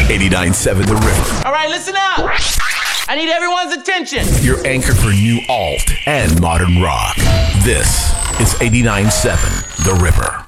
89.7 The River. All right, listen up. I need everyone's attention. Your anchor for new alt and modern rock. This is 89.7 The River.